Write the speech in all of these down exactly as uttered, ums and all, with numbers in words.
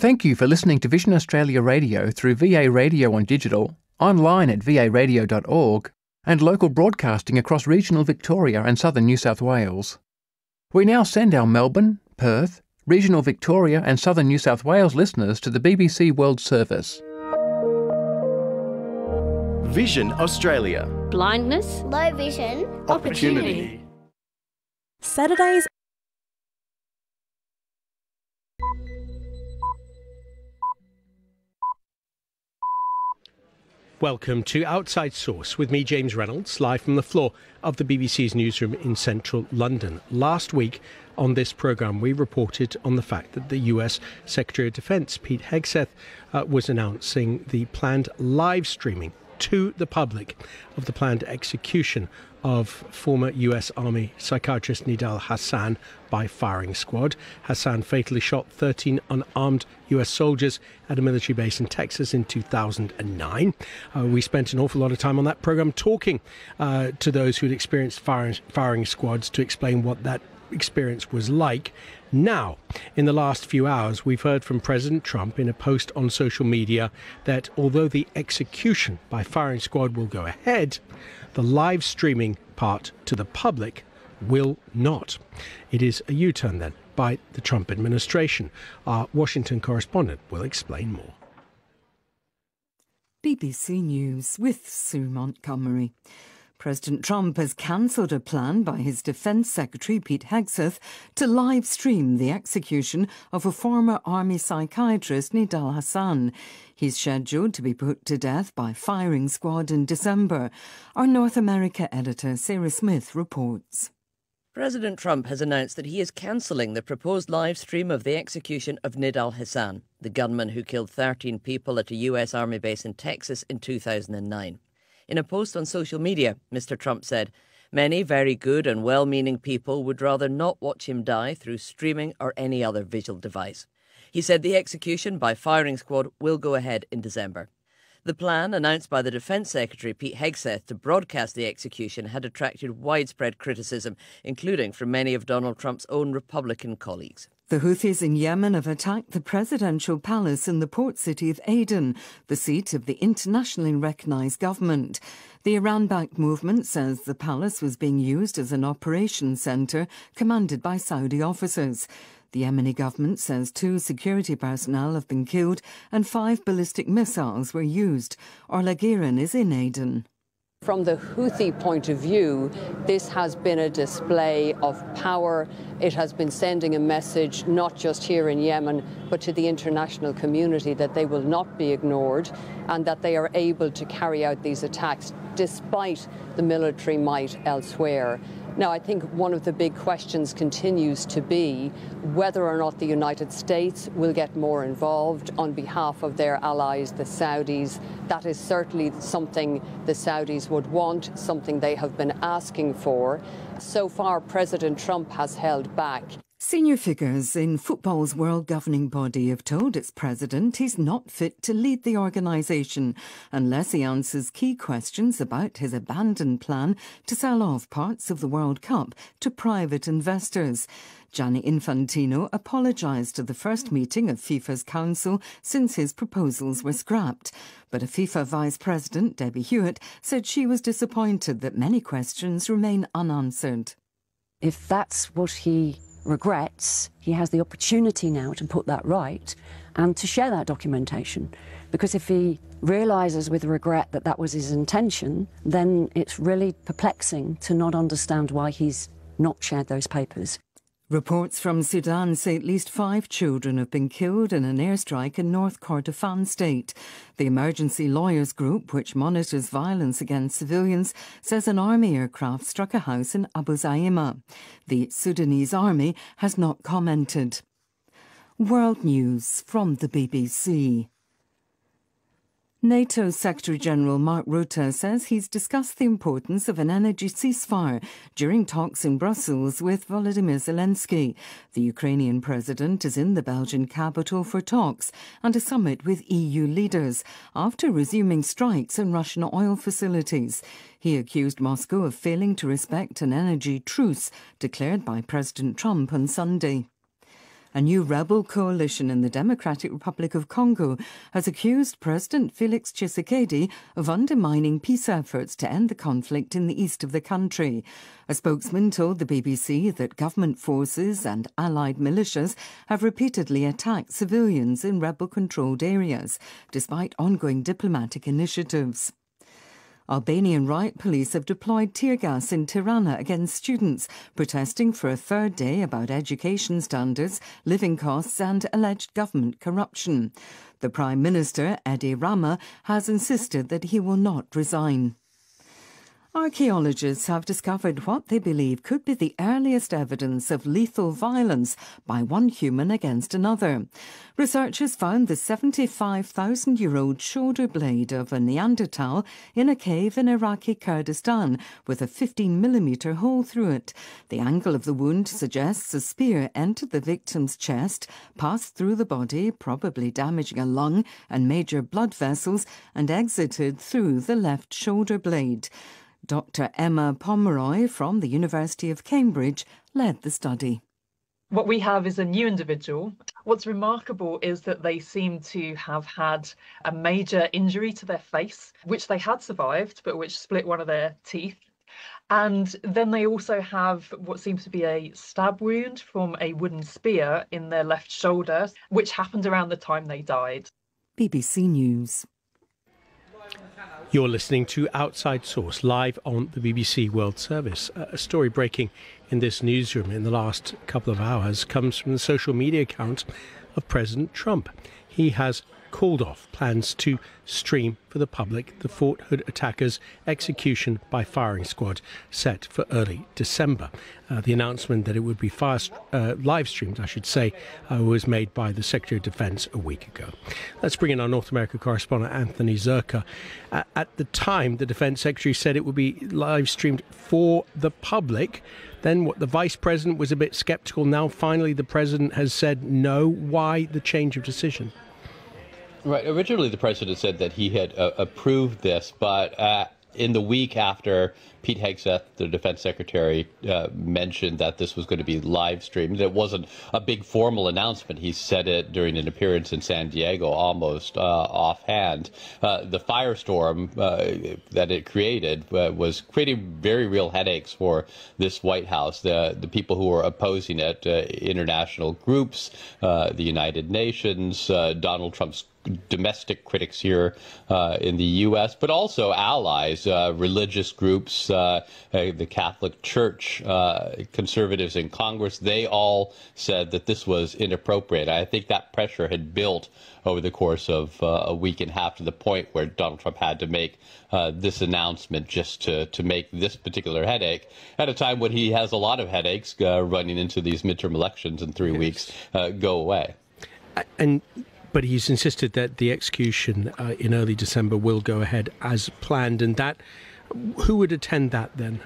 Thank you for listening to Vision Australia Radio through V A Radio on digital, online at v a radio dot org, and local broadcasting across regional Victoria and southern New South Wales. We now send our Melbourne, Perth, regional Victoria and southern New South Wales listeners to the B B C World Service. Vision Australia. Blindness. Low vision. Opportunity. Saturdays. Welcome to Outside Source with me, James Reynolds, live from the floor of the B B C's newsroom in central London. Last week on this programme, we reported on the fact that the U S Secretary of Defence, Pete Hegseth, uh, was announcing the planned live streaming to the public of the planned execution of former U S Army psychiatrist Nidal Hasan by firing squad. Hasan fatally shot thirteen unarmed U S soldiers at a military base in Texas in two thousand nine. Uh, we spent an awful lot of time on that programme talking uh, to those who'd experienced firing, firing squads to explain what that experience was like. Now, in the last few hours, we've heard from President Trump in a post on social media that although the execution by firing squad will go ahead, the live streaming part to the public will not. It is a U-turn then by the Trump administration. Our Washington correspondent will explain more. B B C News with Sue Montgomery. President Trump has cancelled a plan by his Defence Secretary Pete Hegseth to live stream the execution of a former Army psychiatrist, Nidal Hasan. He's scheduled to be put to death by firing squad in December. Our North America editor Sarah Smith reports. President Trump has announced that he is cancelling the proposed live stream of the execution of Nidal Hasan, the gunman who killed thirteen people at a U S Army base in Texas in two thousand nine. In a post on social media, Mister Trump said, "Many very good and well-meaning people would rather not watch him die through streaming or any other visual device." He said the execution by firing squad will go ahead in December. The plan, announced by the Defence Secretary Pete Hegseth to broadcast the execution, had attracted widespread criticism, including from many of Donald Trump's own Republican colleagues. The Houthis in Yemen have attacked the presidential palace in the port city of Aden, the seat of the internationally recognised government. The Iran-backed movement says the palace was being used as an operations centre commanded by Saudi officers. The Yemeni government says two security personnel have been killed and five ballistic missiles were used. Orla Guerin is in Aden. From the Houthi point of view, this has been a display of power. It has been sending a message, not just here in Yemen, but to the international community, that they will not be ignored and that they are able to carry out these attacks despite the military might elsewhere. Now, I think one of the big questions continues to be whether or not the United States will get more involved on behalf of their allies, the Saudis. That is certainly something the Saudis would want, something they have been asking for. So far, President Trump has held back. Senior figures in football's world governing body have told its president he's not fit to lead the organisation unless he answers key questions about his abandoned plan to sell off parts of the World Cup to private investors. Gianni Infantino apologised to the first meeting of FIFA's council since his proposals were scrapped. But a FIFA vice president, Debbie Hewitt, said she was disappointed that many questions remain unanswered. If that's what he regrets, he has the opportunity now to put that right and to share that documentation. Because if he realises with regret that that was his intention, then it's really perplexing to not understand why he's not shared those papers. Reports from Sudan say at least five children have been killed in an airstrike in North Kordofan state. The emergency lawyers group, which monitors violence against civilians, says an army aircraft struck a house in Abu Zaima. The Sudanese army has not commented. World News from the B B C. NATO Secretary-General Mark Rutte says he's discussed the importance of an energy ceasefire during talks in Brussels with Volodymyr Zelensky. The Ukrainian president is in the Belgian capital for talks and a summit with E U leaders after resuming strikes on Russian oil facilities. He accused Moscow of failing to respect an energy truce declared by President Trump on Sunday. A new rebel coalition in the Democratic Republic of Congo has accused President Felix Tshisekedi of undermining peace efforts to end the conflict in the east of the country. A spokesman told the B B C that government forces and allied militias have repeatedly attacked civilians in rebel-controlled areas, despite ongoing diplomatic initiatives. Albanian riot police have deployed tear gas in Tirana against students protesting for a third day about education standards, living costs and alleged government corruption. The Prime Minister, Edi Rama, has insisted that he will not resign. Archaeologists have discovered what they believe could be the earliest evidence of lethal violence by one human against another. Researchers found the seventy-five thousand year old shoulder blade of a Neanderthal in a cave in Iraqi Kurdistan with a fifteen millimetre hole through it. The angle of the wound suggests a spear entered the victim's chest, passed through the body, probably damaging a lung and major blood vessels, and exited through the left shoulder blade. Doctor Emma Pomeroy from the University of Cambridge led the study. What we have is a new individual. What's remarkable is that they seem to have had a major injury to their face, which they had survived, but which split one of their teeth. And then they also have what seems to be a stab wound from a wooden spear in their left shoulder, which happened around the time they died. B B C News. You're listening to Outside Source, live on the B B C World Service. A story breaking in this newsroom in the last couple of hours comes from the social media account of President Trump. He has called off plans to stream for the public the Fort Hood attackers' execution by firing squad set for early December. Uh, the announcement that it would be fire, uh, live streamed, I should say, uh, was made by the Secretary of Defense a week ago. Let's bring in our North America correspondent, Anthony Zerka. Uh, at the time, the Defense Secretary said it would be live streamed for the public. Then what, the Vice President was a bit sceptical. Now, finally, the President has said no. Why the change of decision? Right. Originally, the president said that he had uh, approved this, but uh, in the week after Pete Hegseth, the defense secretary, uh, mentioned that this was going to be live streamed, it wasn't a big formal announcement. He said it during an appearance in San Diego, almost uh, offhand. Uh, the firestorm uh, that it created uh, was creating very real headaches for this White House. The the people who were opposing it, uh, international groups, uh, the United Nations, uh, Donald Trump's domestic critics here uh, in the U S, but also allies, uh, religious groups, uh, uh, the Catholic Church, uh, conservatives in Congress. They all said that this was inappropriate. I think that pressure had built over the course of uh, a week and a half to the point where Donald Trump had to make uh, this announcement just to, to make this particular headache at a time when he has a lot of headaches uh, running into these midterm elections in three yes. weeks uh, go away. And But he's insisted that the execution uh, in early December will go ahead as planned. And that, who would attend that then?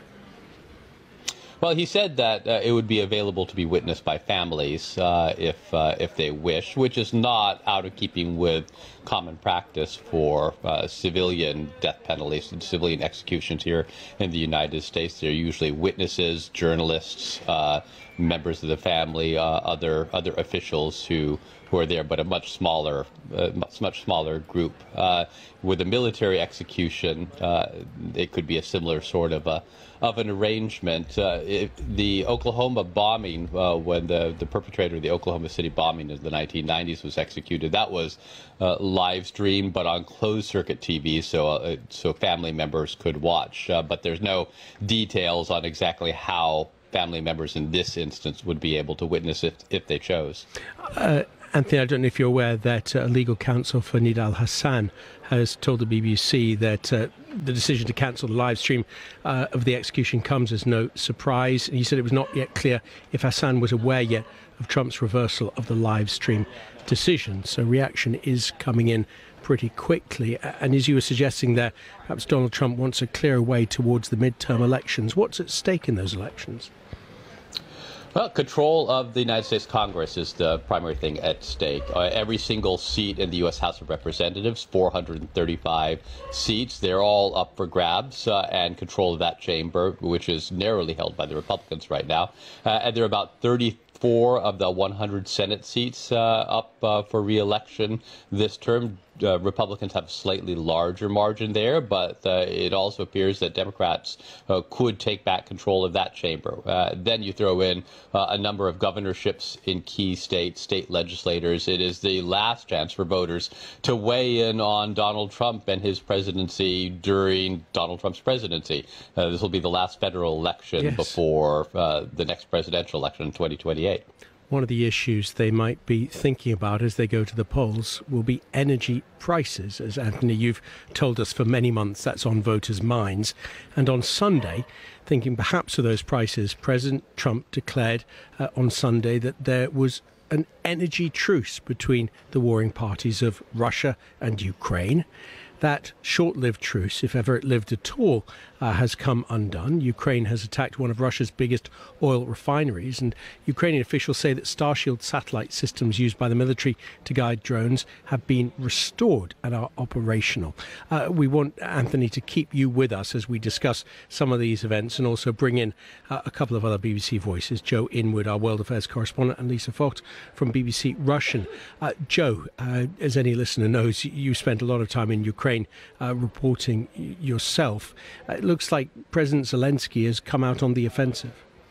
Well, he said that uh, it would be available to be witnessed by families uh, if uh, if they wish, which is not out of keeping with common practice for uh, civilian death penalties and civilian executions here in the United States. They're usually witnesses, journalists, uh, members of the family, uh, other other officials who. who are there, but a much smaller, uh, much, much smaller group. Uh, with a military execution, uh, it could be a similar sort of a, of an arrangement. Uh, it, the Oklahoma bombing, uh, when the, the perpetrator of the Oklahoma City bombing in the nineteen nineties was executed, that was uh, live streamed, but on closed circuit T V, so uh, so family members could watch. Uh, but there's no details on exactly how family members in this instance would be able to witness it if they chose. Uh, Anthony, I don't know if you're aware that uh, legal counsel for Nidal Hasan has told the B B C that uh, the decision to cancel the live stream uh, of the execution comes as no surprise. And he said it was not yet clear if Hasan was aware yet of Trump's reversal of the live stream decision. So reaction is coming in pretty quickly. And as you were suggesting there, perhaps Donald Trump wants a clearer way towards the midterm elections. What's at stake in those elections? Well, control of the United States Congress is the primary thing at stake. Uh, every single seat in the U S House of Representatives, four hundred thirty-five seats, they're all up for grabs, uh, and control of that chamber, which is narrowly held by the Republicans right now. Uh, and there are about thirty-four four of the one hundred Senate seats uh, up uh, for re-election this term. Uh, Republicans have a slightly larger margin there, but uh, it also appears that Democrats uh, could take back control of that chamber. Uh, then you throw in uh, a number of governorships in key states, state legislators. It is the last chance for voters to weigh in on Donald Trump and his presidency during Donald Trump's presidency. Uh, this will be the last federal election yes. before uh, the next presidential election in twenty twenty-eight. One of the issues they might be thinking about as they go to the polls will be energy prices. As Anthony, you've told us for many months that's on voters' minds. And on Sunday, thinking perhaps of those prices, President Trump declared uh, on Sunday that there was an energy truce between the warring parties of Russia and Ukraine. That short-lived truce, if ever it lived at all, uh, has come undone. Ukraine has attacked one of Russia's biggest oil refineries, and Ukrainian officials say that Starshield satellite systems used by the military to guide drones have been restored and are operational. Uh, we want, Anthony, to keep you with us as we discuss some of these events and also bring in uh, a couple of other B B C voices, Joe Inwood, our World Affairs correspondent, and Lisa Vogt from B B C Russian. Uh, Joe, uh, as any listener knows, you spent a lot of time in Ukraine uh, reporting yourself. Uh, it looks like President Zelensky has come out on the offensive.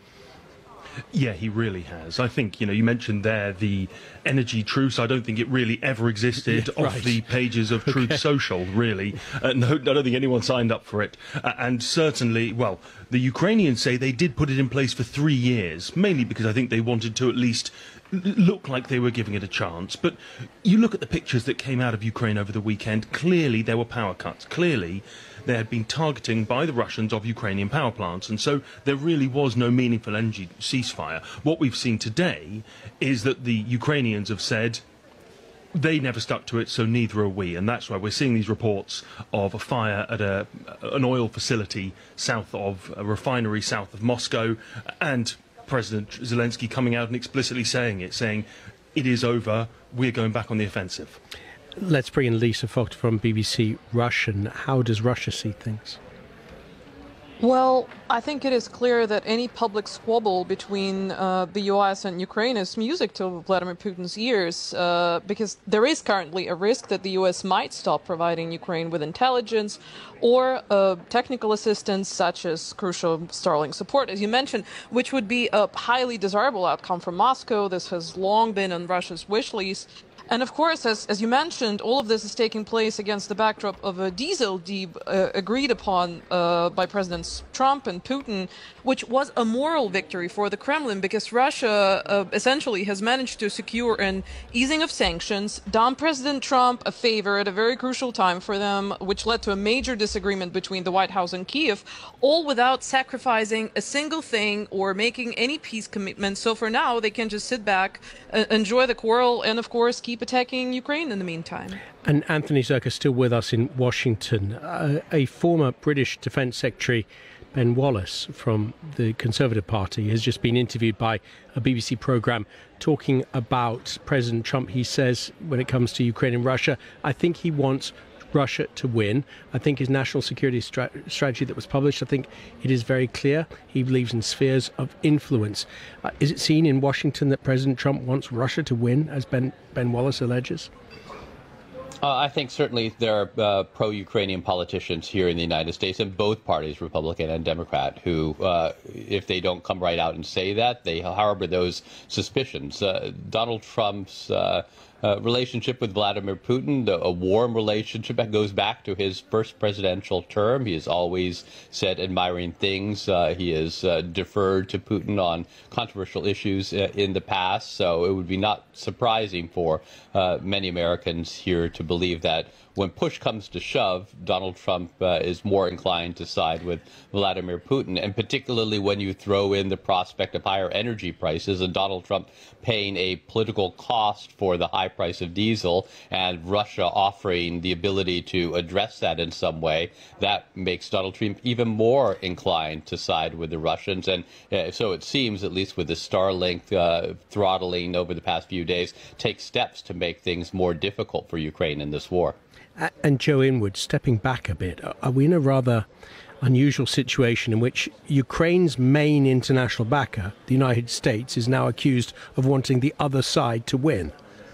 Yeah, he really has. I think, you know, you mentioned there the energy truce. I don't think it really ever existed yeah, right. off the pages of Truth okay. Social, really. Uh, no, I don't think anyone signed up for it. Uh, and certainly, well, the Ukrainians say they did put it in place for three years, mainly because I think they wanted to at least look like they were giving it a chance. But you look at the pictures that came out of Ukraine over the weekend, clearly there were power cuts. Clearly there had been targeting by the Russians of Ukrainian power plants, and so there really was no meaningful energy ceasefire. What we've seen today is that the Ukrainians have said they never stuck to it, so neither are we, and that's why we're seeing these reports of a fire at a, an oil facility south of a refinery south of Moscow, and President Zelensky coming out and explicitly saying it, saying it is over, we're going back on the offensive. Let's bring in Lisa Vogt from B B C Russian. How does Russia see things? Well, I think it is clear that any public squabble between uh, the U S and Ukraine is music to Vladimir Putin's ears, uh, because there is currently a risk that the U S might stop providing Ukraine with intelligence or uh, technical assistance, such as crucial Starlink support, as you mentioned, which would be a highly desirable outcome for Moscow. This has long been on Russia's wish list. And of course, as, as you mentioned, all of this is taking place against the backdrop of a diesel deal uh, agreed upon uh, by Presidents Trump and Putin, which was a moral victory for the Kremlin, because Russia uh, essentially has managed to secure an easing of sanctions, done President Trump a favor at a very crucial time for them, which led to a major disagreement between the White House and Kiev, all without sacrificing a single thing or making any peace commitments. So for now, they can just sit back, uh, enjoy the quarrel, and of course keep attacking Ukraine in the meantime. And Anthony Zerka still with us in Washington. Uh, a former British Defence Secretary, Ben Wallace, from the Conservative Party, has just been interviewed by a B B C programme talking about President Trump. He says, when it comes to Ukraine and Russia, I think he wants Russia to win. I think his national security stra- strategy that was published, I think it is very clear. He believes in spheres of influence. Uh, is it seen in Washington that President Trump wants Russia to win, as Ben, Ben Wallace alleges? Uh, I think certainly there are uh, pro-Ukrainian politicians here in the United States in both parties, Republican and Democrat, who, uh, if they don't come right out and say that, they harbor those suspicions. Uh, Donald Trump's uh, uh, relationship with Vladimir Putin, a warm relationship that goes back to his first presidential term. He has always said admiring things. Uh, he has uh, deferred to Putin on controversial issues uh, in the past. So it would be not surprising for uh, many Americans here to believe that when push comes to shove, Donald Trump uh, is more inclined to side with Vladimir Putin, and particularly when you throw in the prospect of higher energy prices and Donald Trump paying a political cost for the high price of diesel and Russia offering the ability to address that in some way, that makes Donald Trump even more inclined to side with the Russians. And uh, so it seems, at least with the Starlink uh, throttling over the past few days, take steps to make things more difficult for Ukraine in this war. And Joe Inwood, stepping back a bit, are we in a rather unusual situation in which Ukraine's main international backer, the United States, is now accused of wanting the other side to win?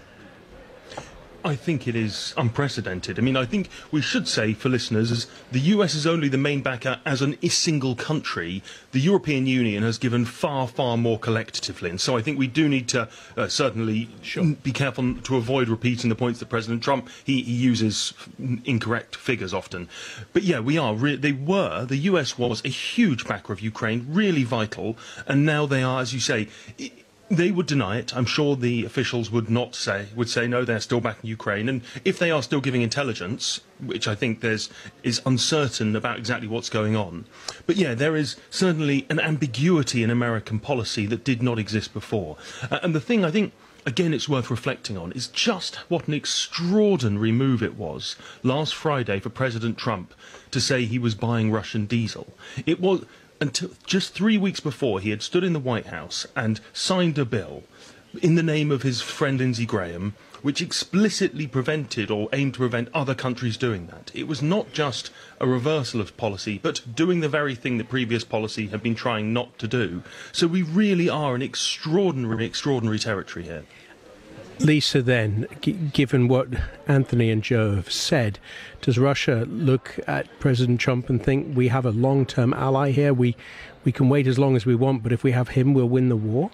I think it is unprecedented. I mean, I think we should say for listeners, the U S is only the main backer as an, a single country. The European Union has given far, far more collectively. And so I think we do need to uh, certainly sure. be careful to avoid repeating the points that President Trump, he, he uses incorrect figures often. But yeah, we are. Re- they were, the U S was a huge backer of Ukraine, really vital. And now they are, as you say, it, they would deny it. I'm sure the officials would not say, would say, no, they're still backing Ukraine. And if they are still giving intelligence, which I think there's is uncertain about exactly what's going on. But yeah, there is certainly an ambiguity in American policy that did not exist before. Uh, and the thing I think, again, it's worth reflecting on is just what an extraordinary move it was last Friday for President Trump to say he was buying Russian diesel. It was... Until just three weeks before, he had stood in the White House and signed a bill in the name of his friend Lindsey Graham, which explicitly prevented or aimed to prevent other countries doing that. It was not just a reversal of policy, but doing the very thing that previous policy had been trying not to do. So we really are in extraordinary, extraordinary territory here. Lisa, then, g- given what Anthony and Joe have said, does Russia look at President Trump and think we have a long-term ally here? We we can wait as long as we want, but if we have him, we'll win the war?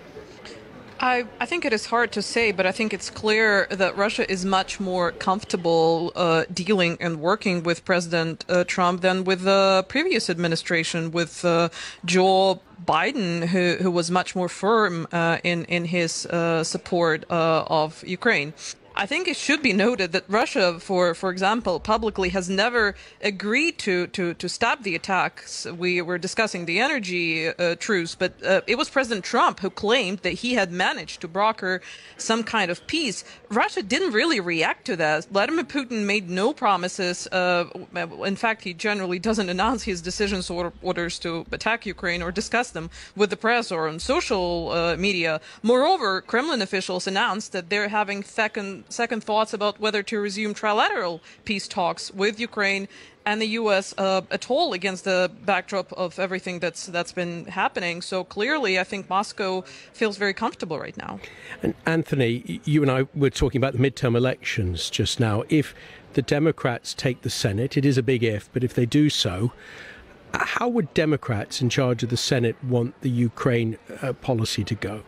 I, I think it is hard to say, but I think it's clear that Russia is much more comfortable uh, dealing and working with President uh, Trump than with the previous administration, with uh, Joe Biden, who, who was much more firm uh, in, in his uh, support uh, of Ukraine. I think it should be noted that Russia, for for example, publicly has never agreed to, to, to stop the attacks. We were discussing the energy uh, truce, but uh, it was President Trump who claimed that he had managed to broker some kind of peace. Russia didn't really react to that. Vladimir Putin made no promises. Uh, in fact, he generally doesn't announce his decisions or orders to attack Ukraine or discuss them with the press or on social uh, media. Moreover, Kremlin officials announced that they're having second second thoughts about whether to resume trilateral peace talks with Ukraine and the U S uh, at all against the backdrop of everything that's that's been happening. So clearly, I think Moscow feels very comfortable right now. And Anthony, you and I were talking about the midterm elections just now. If the Democrats take the Senate, it is a big if, but if they do so, how would Democrats in charge of the Senate want the Ukraine uh, policy to go?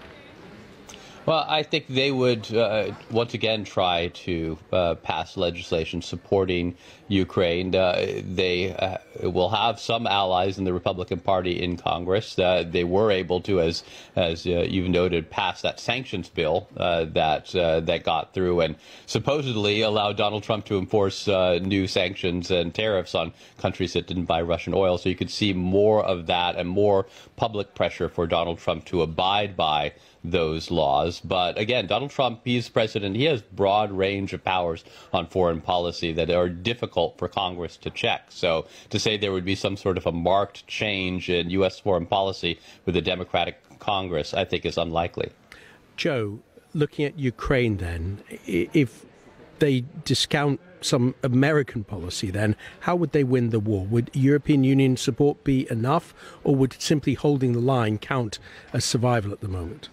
Well, I think they would uh, once again try to uh, pass legislation supporting Ukraine. Uh, they uh, will have some allies in the Republican Party in Congress. Uh, they were able to, as as uh, you've noted, pass that sanctions bill uh, that uh, that got through and supposedly allowed Donald Trump to enforce uh, new sanctions and tariffs on countries that didn't buy Russian oil. So you could see more of that and more public pressure for Donald Trump to abide by those laws. But again, Donald Trump, he's president. He has broad range of powers on foreign policy that are difficult for Congress to check. So to say there would be some sort of a marked change in U S foreign policy with a Democratic Congress, I think is unlikely. Joe, looking at Ukraine then, if they discount some American policy, then how would they win the war? Would European Union support be enough, or would simply holding the line count as survival at the moment?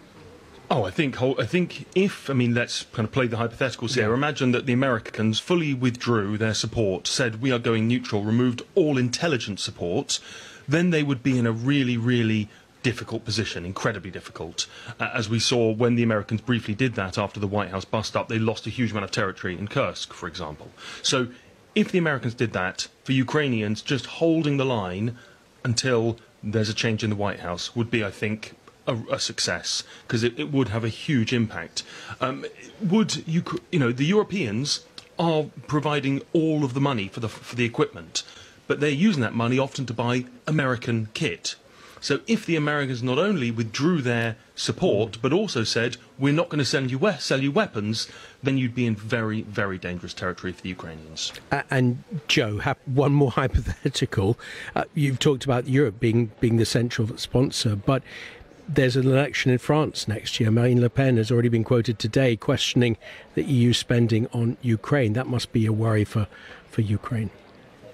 Oh, I think I think if, I mean, let's kind of play the hypotheticals here. Yeah. Imagine that the Americans fully withdrew their support, said we are going neutral, removed all intelligence support, then they would be in a really, really difficult position, incredibly difficult. Uh, as we saw when the Americans briefly did that after the White House bust up, they lost a huge amount of territory in Kursk, for example. So if the Americans did that, for Ukrainians, just holding the line until there's a change in the White House would be, I think, A, a success, because it, it would have a huge impact. Um, would you, you know, the Europeans are providing all of the money for the for the equipment, but they're using that money often to buy American kit. So if the Americans not only withdrew their support, but also said we're not going to send you we- sell you weapons, then you'd be in very, very dangerous territory for the Ukrainians. Uh, and Joe, ha- one more hypothetical. Uh, you've talked about Europe being being the central sponsor, but there's an election in France next year. Marine Le Pen has already been quoted today questioning the E U spending on Ukraine. That must be a worry for, for Ukraine.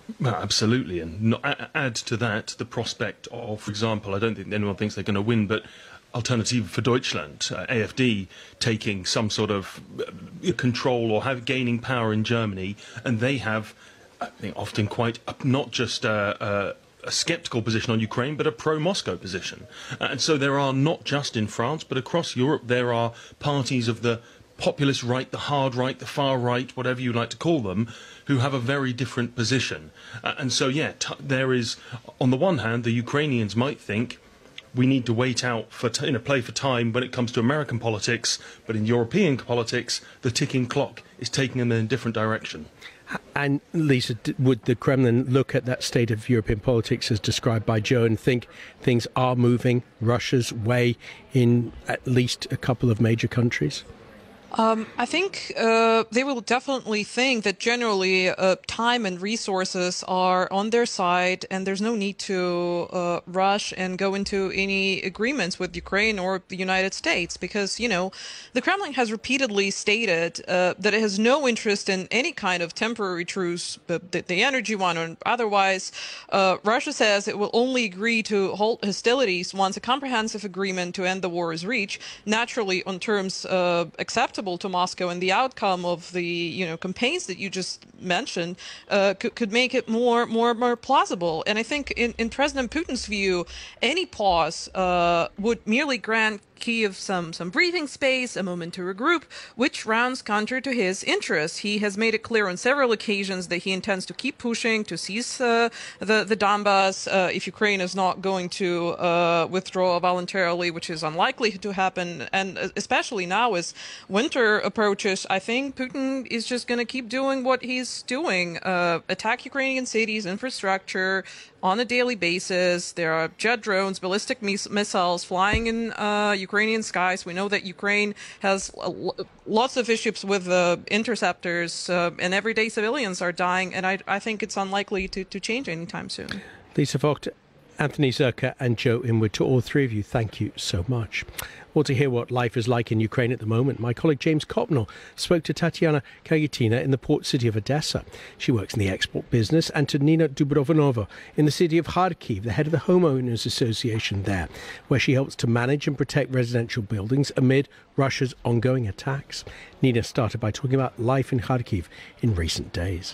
Well, absolutely, and not, add to that the prospect of, for example, I don't think anyone thinks they're going to win, but Alternative for Deutschland, uh, A F D, taking some sort of uh, control or have, gaining power in Germany, and they have, I think, often quite uh, not just uh, uh, a sceptical position on Ukraine, but a pro-Moscow position. Uh, and so there are, not just in France, but across Europe, there are parties of the populist right, the hard right, the far right, whatever you like to call them, who have a very different position. Uh, and so, yeah, t there is, on the one hand, the Ukrainians might think we need to wait out for, t you know, play for time when it comes to American politics, but in European politics, the ticking clock is taking them in a different direction. And Lisa, would the Kremlin look at that state of European politics as described by Joe and think things are moving Russia's way in at least a couple of major countries? Um, I think uh, they will definitely think that generally uh, time and resources are on their side, and there's no need to uh, rush and go into any agreements with Ukraine or the United States, because, you know, the Kremlin has repeatedly stated uh, that it has no interest in any kind of temporary truce, but the, the energy one or otherwise. Uh, Russia says it will only agree to halt hostilities once a comprehensive agreement to end the war is reached, naturally on terms uh, acceptable to Moscow, and the outcome of the you know campaigns that you just mentioned uh, could, could make it more more more plausible. And I think in, in President Putin's view, any pause uh, would merely grant Kyiv some some breathing space, a moment to regroup, which runs counter to his interests. He has made it clear on several occasions that he intends to keep pushing to seize uh, the the Donbas uh, if Ukraine is not going to uh, withdraw voluntarily, which is unlikely to happen. And especially now as winter approaches, I think Putin is just going to keep doing what he's doing: uh, attack Ukrainian cities, infrastructure on a daily basis. There are jet drones, ballistic mis missiles flying in uh, Ukrainian skies. We know that Ukraine has uh, lots of issues with uh, interceptors, uh, and everyday civilians are dying. And I, I think it's unlikely to, to change anytime soon. Lisa Vogt, Anthony Zerka and Joe Inwood, to all three of you, thank you so much. Well, to hear what life is like in Ukraine at the moment, my colleague James Copnell spoke to Tatiana Kayetina in the port city of Odessa. She works in the export business, and to Nina Dubrovinova in the city of Kharkiv, the head of the Homeowners Association there, where she helps to manage and protect residential buildings amid Russia's ongoing attacks. Nina started by talking about life in Kharkiv in recent days.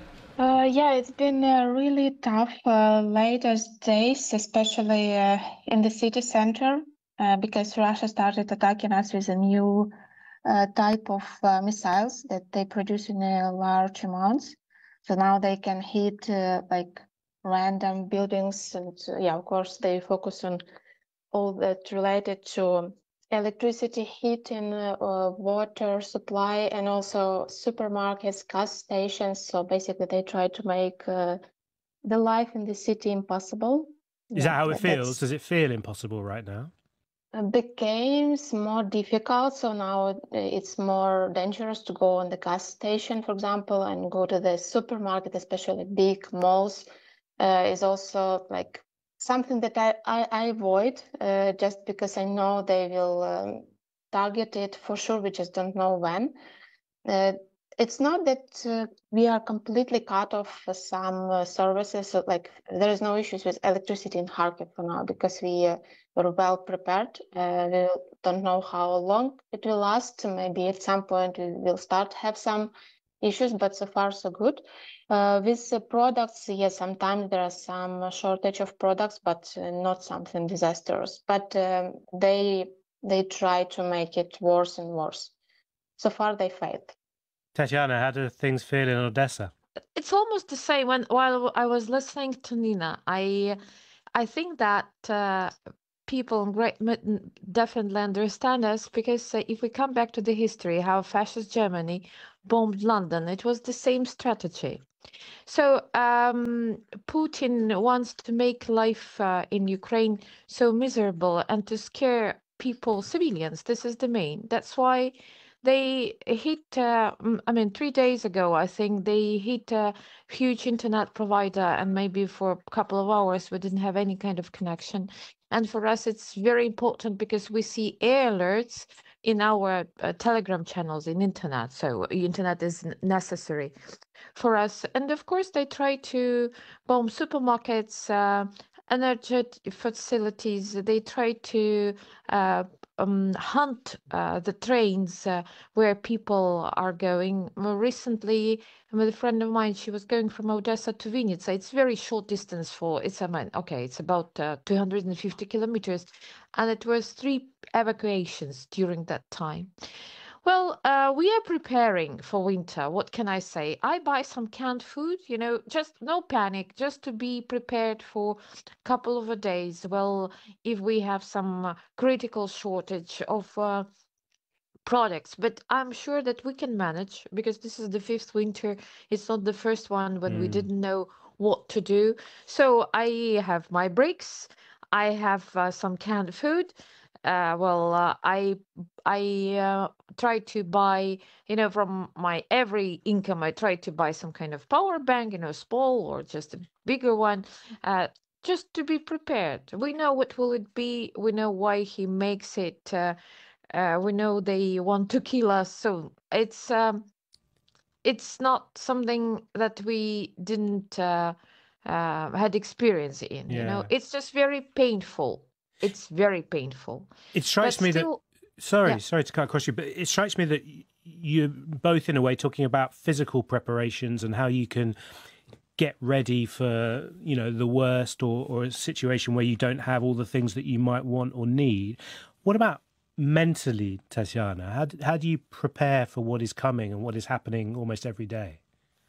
Uh, yeah, it's been uh, really tough uh, latest days, especially uh, in the city center, uh, because Russia started attacking us with a new uh, type of uh, missiles that they produce in uh, large amounts. So now they can hit uh, like random buildings, and uh, yeah, of course they focus on all that related to electricity, heating, uh, uh, water supply, and also supermarkets, gas stations. So basically they try to make uh, the life in the city impossible. Is yeah, that how it feels? that's, Does it feel impossible right now? uh, became more difficult. So now uh, it's more dangerous to go on the gas station, for example, and go to the supermarket, especially big malls, uh, is also like something that I, I, I avoid uh, just because I know they will um, target it for sure. We just don't know when. Uh, it's not that uh, we are completely cut off some uh, services. So, like, there is no issues with electricity in Kharkiv for now because we uh, were well prepared. Uh, we don't know how long it will last. Maybe at some point we will start have some issues, but so far so good. Uh, with the products, yes, sometimes there are some shortage of products, but uh, not something disastrous. But um, they they try to make it worse and worse. So far, they failed. Tatiana, how do things feel in Odessa? It's almost the same. When while I was listening to Nina, I I think that uh, people in Great Britain definitely understand us, because uh, if we come back to the history, how fascist Germany bombed London, it was the same strategy. So um, Putin wants to make life uh, in Ukraine so miserable and to scare people, civilians. This is the main. That's why they hit, uh, I mean, three days ago, I think they hit a huge internet provider, and maybe for a couple of hours we didn't have any kind of connection. And for us, it's very important because we see air alerts in our uh, Telegram channels in internet. So internet is necessary for us. And of course, they try to bomb supermarkets, uh, energy facilities. They try to uh, um, hunt uh, the trains uh, where people are going. More recently, with a friend of mine, she was going from Odessa to Vinnytsia. It's very short distance for, it's, I mean, okay, it's about uh, two hundred fifty kilometers. And it was three evacuations during that time. Well, uh, we are preparing for winter. What can I say? I buy some canned food, you know, just no panic, just to be prepared for a couple of days. Well, if we have some uh, critical shortage of uh, products, but I'm sure that we can manage because this is the fifth winter. It's not the first one when mm. we didn't know what to do. So I have my bricks. I have uh, some canned food. Uh, well, uh, I I uh, try to buy, you know, from my every income, I try to buy some kind of power bank, you know, small or just a bigger one, uh, just to be prepared. We know what will it be. We know why he makes it. Uh, uh, we know they want to kill us. So it's um, it's not something that we didn't uh, uh, had experience in. Yeah. You know, it's just very painful. It's very painful. It strikes but me still, that, sorry, yeah. sorry to cut across you, but it strikes me that you're both in a way talking about physical preparations and how you can get ready for, you know, the worst or, or a situation where you don't have all the things that you might want or need. What about mentally, Tatiana? How, how do you prepare for what is coming and what is happening almost every day?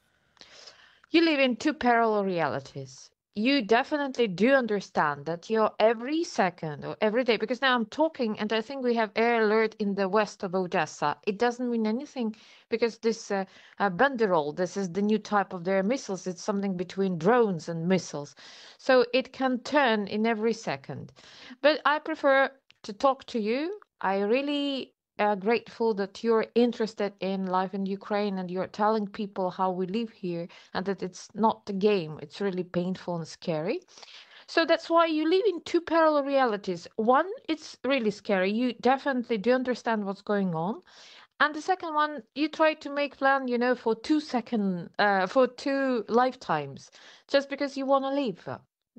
You live in two parallel realities. You definitely do understand that you're every second or every day, because now I'm talking and I think we have air alert in the west of Odessa. It doesn't mean anything because this uh, uh, Banderol, this is the new type of their missiles. It's something between drones and missiles. So it can turn in every second. But I prefer to talk to you. I really Uh, grateful that you're interested in life in Ukraine and you're telling people how we live here and that it's not a game. It's really painful and scary. So that's why you live in two parallel realities. One, it's really scary. You definitely do understand what's going on. And the second one, you try to make plan, you know, for two second, uh, for two lifetimes, just because you want to live.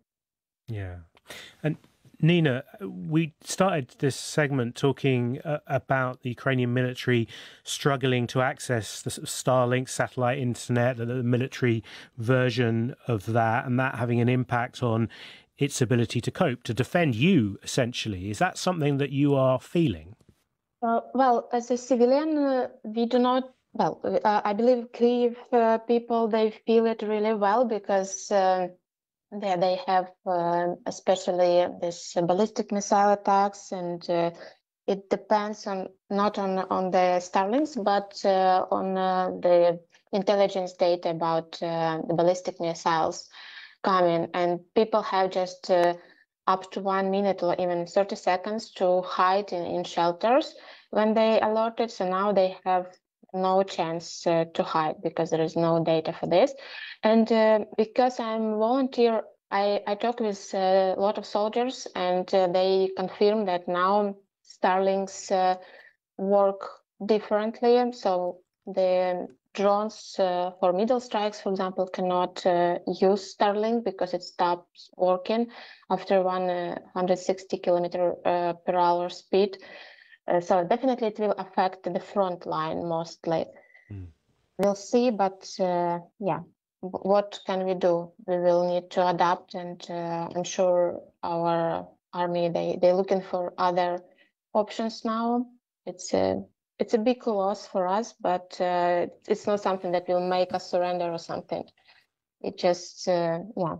Yeah. And Nina, we started this segment talking uh, about the Ukrainian military struggling to access the Starlink satellite internet, the military version of that, and that having an impact on its ability to cope, to defend you, essentially. Is that something that you are feeling? Uh, well, as a civilian, uh, we do not, well, uh, I believe Kyiv uh, people, they feel it really well because uh, There they have uh, especially this ballistic missile attacks, and uh, it depends on not on on the Starlinks, but uh, on uh, the intelligence data about uh, the ballistic missiles coming. And people have just uh, up to one minute or even thirty seconds to hide in, in shelters when they alerted. So now they have no chance uh, to hide because there is no data for this. And uh, because I'm volunteer, I, I talk with a lot of soldiers, and uh, they confirm that now Starlinks uh, work differently. So the drones uh, for middle strikes, for example, cannot uh, use Starlink because it stops working after one hundred sixty kilometer uh, per hour speed. Uh, so definitely it will affect the front line mostly. Mm. We'll see, but uh, yeah, what can we do? We will need to adapt, and uh, I'm sure our army, they, they're looking for other options now. It's a, it's a big loss for us, but uh, it's not something that will make us surrender or something. It just, uh, yeah,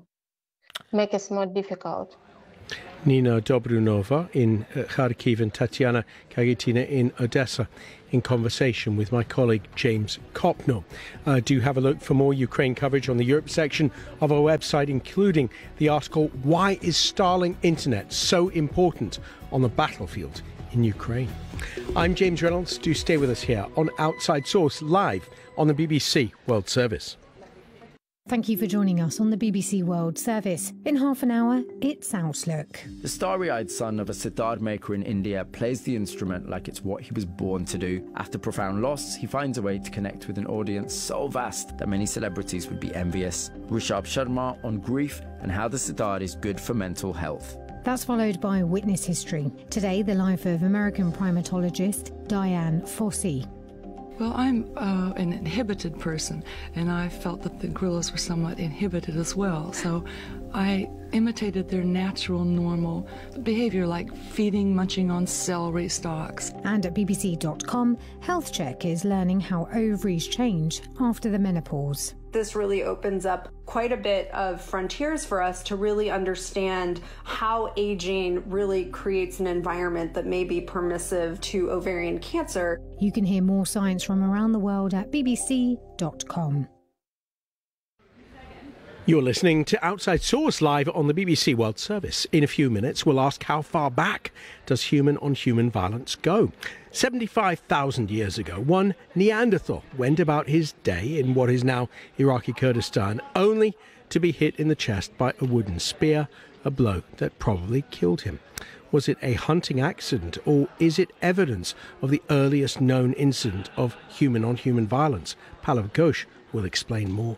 make us more difficult. Nina Dobrunova in uh, Kharkiv and Tatiana Kagitina in Odessa, in conversation with my colleague James Kopno. Uh, do have a look for more Ukraine coverage on the Europe section of our website, including the article, Why is Starlink Internet so important on the battlefield in Ukraine? I'm James Reynolds. Do stay with us here on Outside Source, live on the B B C World Service. Thank you for joining us on the B B C World Service. In half an hour, it's Outlook. The starry-eyed son of a sitar maker in India plays the instrument like it's what he was born to do. After profound loss, he finds a way to connect with an audience so vast that many celebrities would be envious. Rishabh Sharma on grief and how the sitar is good for mental health. That's followed by Witness History. Today, the life of American primatologist Dian Fossey. Well, I'm uh, an inhibited person, and I felt that the gorillas were somewhat inhibited as well. So I imitated their natural, normal behavior, like feeding, munching on celery stalks. And at B B C dot com, Health Check is learning how ovaries change after the menopause. This really opens up quite a bit of frontiers for us to really understand how aging really creates an environment that may be permissive to ovarian cancer. You can hear more science from around the world at B B C dot com. You're listening to Outside Source live on the B B C World Service. In a few minutes, we'll ask how far back does human-on-human violence go? seventy-five thousand years ago, one Neanderthal went about his day in what is now Iraqi Kurdistan, only to be hit in the chest by a wooden spear, a blow that probably killed him. Was it a hunting accident, or is it evidence of the earliest known incident of human-on-human violence? Pallav Ghosh will explain more.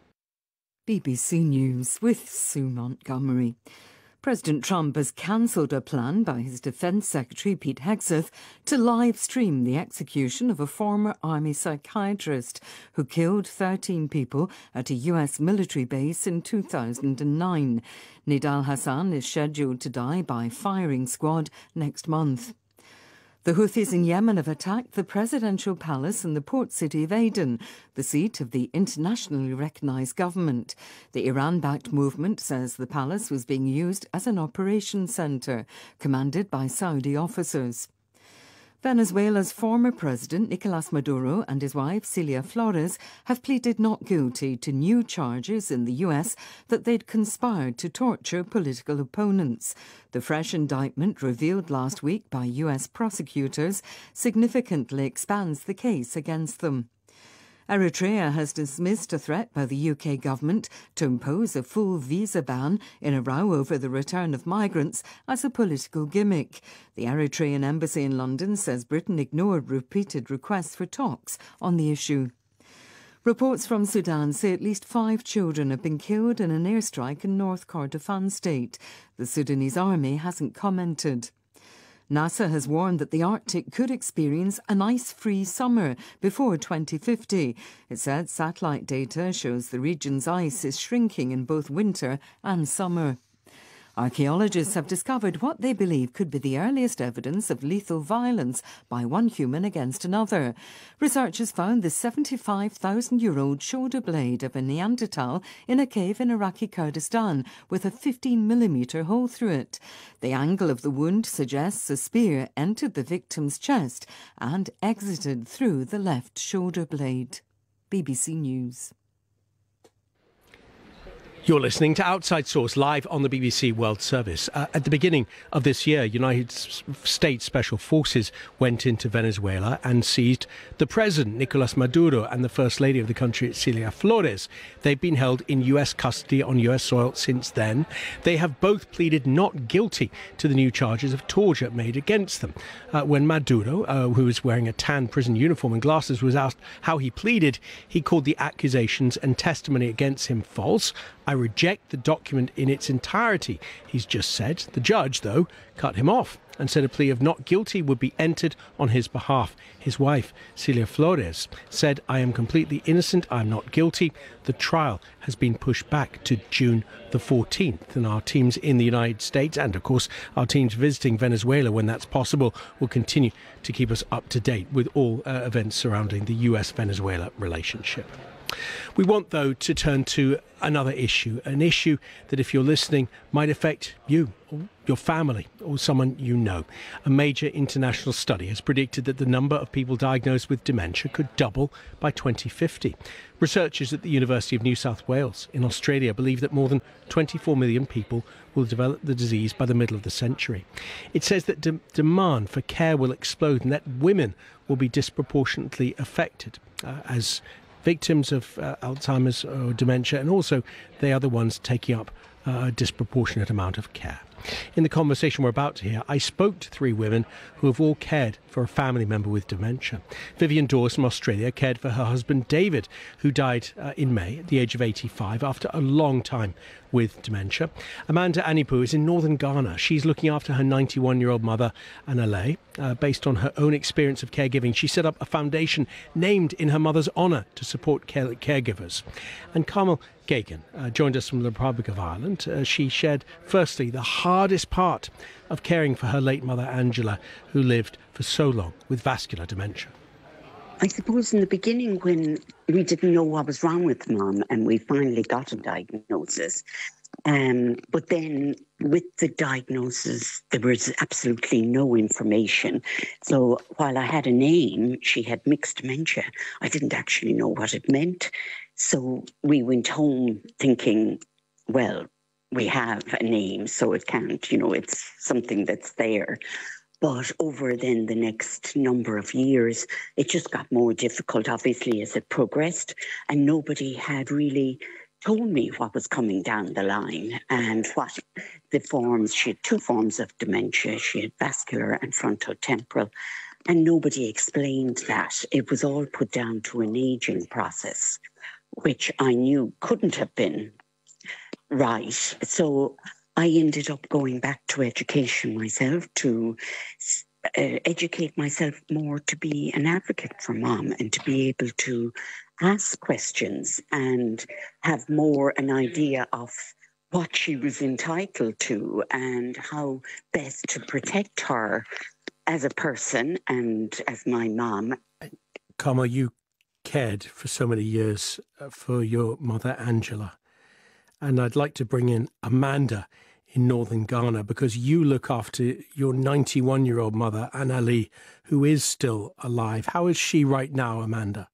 B B C News with Sue Montgomery. President Trump has cancelled a plan by his Defence Secretary Pete Hegseth to live stream the execution of a former army psychiatrist who killed thirteen people at a U S military base in two thousand nine. Nidal Hasan is scheduled to die by firing squad next month. The Houthis in Yemen have attacked the presidential palace in the port city of Aden, the seat of the internationally recognised government. The Iran-backed movement says the palace was being used as an operations centre, commanded by Saudi officers. Venezuela's former president Nicolas Maduro and his wife Celia Flores have pleaded not guilty to new charges in the U S that they'd conspired to torture political opponents. The fresh indictment, revealed last week by U S prosecutors, significantly expands the case against them. Eritrea has dismissed a threat by the U K government to impose a full visa ban in a row over the return of migrants as a political gimmick. The Eritrean embassy in London says Britain ignored repeated requests for talks on the issue. Reports from Sudan say at least five children have been killed in an airstrike in North Kordofan state. The Sudanese army hasn't commented. NASA has warned that the Arctic could experience an ice-free summer before twenty fifty. It said satellite data shows the region's ice is shrinking in both winter and summer. Archaeologists have discovered what they believe could be the earliest evidence of lethal violence by one human against another. Researchers found the seventy-five thousand year old shoulder blade of a Neanderthal in a cave in Iraqi Kurdistan with a fifteen millimetre hole through it. The angle of the wound suggests a spear entered the victim's chest and exited through the left shoulder blade. B B C News. You're listening to Outside Source live on the B B C World Service. Uh, at the beginning of this year, United States Special Forces went into Venezuela and seized the president, Nicolas Maduro, and the First Lady of the country, Celia Flores. They've been held in U S custody on U S soil since then. They have both pleaded not guilty to the new charges of torture made against them. Uh, when Maduro, uh, who was wearing a tan prison uniform and glasses, was asked how he pleaded, he called the accusations and testimony against him false. I reject the document in its entirety, he's just said. The judge, though, cut him off and said a plea of not guilty would be entered on his behalf. His wife, Celia Flores, said, I am completely innocent, I am not guilty. The trial has been pushed back to June the fourteenth, and our teams in the United States and, of course, our teams visiting Venezuela when that's possible will continue to keep us up to date with all uh, events surrounding the U S Venezuela relationship. We want, though, to turn to another issue, an issue that, if you're listening, might affect you or your family or someone you know. A major international study has predicted that the number of people diagnosed with dementia could double by twenty fifty. Researchers at the University of New South Wales in Australia believe that more than twenty-four million people will develop the disease by the middle of the century. It says that de- demand for care will explode and that women will be disproportionately affected uh, as victims of uh, Alzheimer's or dementia, and also they are the ones taking up uh, a disproportionate amount of care. In the conversation we're about to hear, I spoke to three women who have all cared for a family member with dementia. Vivian Dawes from Australia cared for her husband David, who died uh, in May at the age of eighty-five after a long time with dementia. Amanda Anipu is in northern Ghana. She's looking after her ninety-one-year-old mother, Anale. Uh, based on her own experience of caregiving, she set up a foundation named in her mother's honour to support care- caregivers. And Carmel Gagan uh, joined us from the Republic of Ireland. Uh, she shared, firstly, the hardest part of caring for her late mother, Angela, who lived for so long with vascular dementia. I suppose in the beginning, when we didn't know what was wrong with Mum and we finally got a diagnosis, um, but then with the diagnosis, there was absolutely no information. So while I had a name, she had mixed dementia. I didn't actually know what it meant. So we went home thinking, well, we have a name, so it can't, you know, it's something that's there. But over then the next number of years, it just got more difficult, obviously, as it progressed. And nobody had really told me what was coming down the line and what the forms. She had two forms of dementia. She had vascular and frontotemporal. And nobody explained that. It was all put down to an aging process, which I knew couldn't have been right. So I ended up going back to education myself, to uh, educate myself more, to be an advocate for Mum and to be able to ask questions and have more an idea of what she was entitled to and how best to protect her as a person and as my mum. Carmel, you cared for so many years for your mother, Angela. And I'd like to bring in Amanda in northern Ghana, because you look after your ninety-one-year-old mother, Anali, who is still alive. How is she right now, Amanda?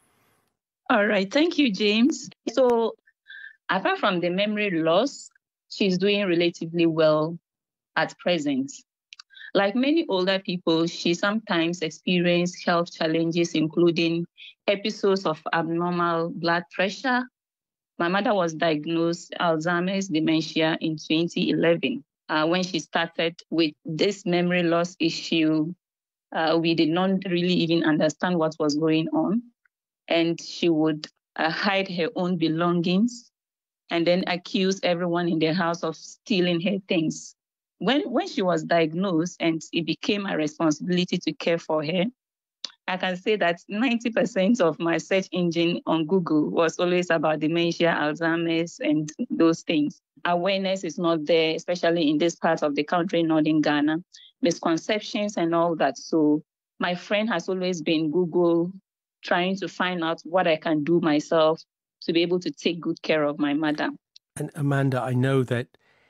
All right. Thank you, James. So apart from the memory loss, she's doing relatively well at present. Like many older people, she sometimes experiences health challenges, including episodes of abnormal blood pressure. My mother was diagnosed Alzheimer's dementia in twenty eleven. Uh, when she started with this memory loss issue, uh, we did not really even understand what was going on. And she would uh, hide her own belongings and then accuse everyone in the house of stealing her things. When, when she was diagnosed and it became a responsibility to care for her, I can say that ninety percent of my search engine on Google was always about dementia, Alzheimer's, and those things. Awareness is not there, especially in this part of the country, northern Ghana, misconceptions and all that. So my friend has always been Google trying to find out what I can do myself to be able to take good care of my mother. And Amanda, I know that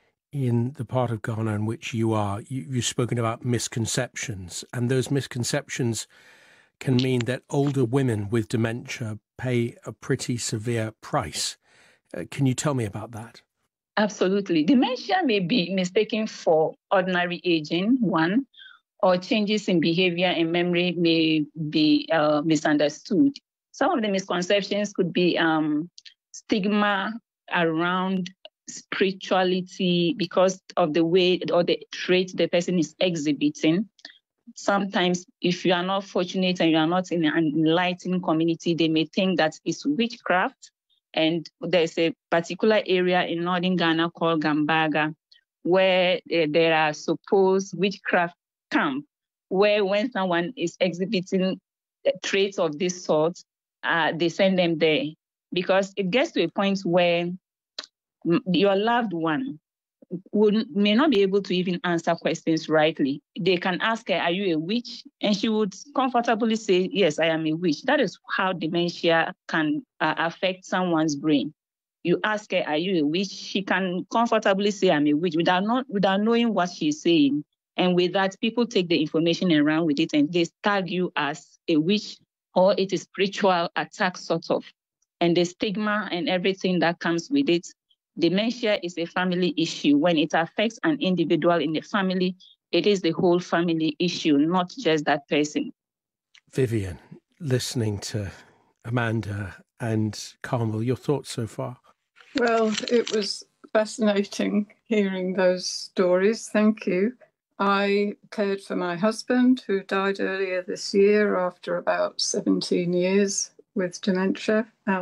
in the part of Ghana in which you are, you, you've spoken about misconceptions, and those misconceptions can mean that older women with dementia pay a pretty severe price. Uh, can you tell me about that? Absolutely. Dementia may be mistaken for ordinary aging, one, or changes in behavior and memory may be uh, misunderstood. Some of the misconceptions could be um, stigma around spirituality because of the way or the trait the person is exhibiting. Sometimes if you are not fortunate and you are not in an enlightened community, they may think that it's witchcraft. And there's a particular area in northern Ghana called Gambaga, where uh, there are supposed witchcraft camp, where when someone is exhibiting traits of this sort, uh, they send them there. Because it gets to a point where your loved one would may not be able to even answer questions rightly. They can ask her, are you a witch? And she would comfortably say, yes, I am a witch. That is how dementia can uh, affect someone's brain. You ask her, are you a witch? She can comfortably say, I'm a witch, without, not, without knowing what she's saying. And with that, people take the information and run with it, and they tag you as a witch, or it is spiritual attack, sort of. And the stigma and everything that comes with it. Dementia is a family issue. When it affects an individual in the family, it is the whole family issue, not just that person. Vivian, listening to Amanda And Carmel, your thoughts so far? Well, it was fascinating hearing those stories. Thank you. I cared for my husband, who died earlier this year after about seventeen years with dementia.